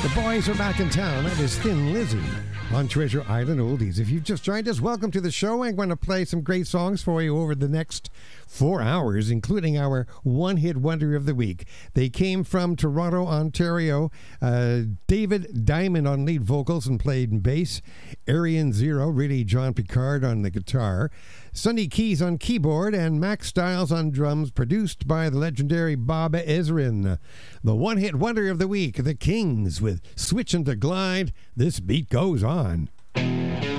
The boys are back in town. That is Thin Lizzy on Treasure Island Oldies. If you've just joined us, welcome to the show. I'm going to play some great songs for you over the next 4 hours, including our one-hit wonder of the week. They came from Toronto, Ontario. David Diamond on lead vocals and played bass. Arian Zero, really John Picard on the guitar. Sonny Keys on keyboard and Max Styles on drums, produced by the legendary Bob Ezrin. The one-hit wonder of the week, The Kings with Switchin' to Glide. This beat goes on.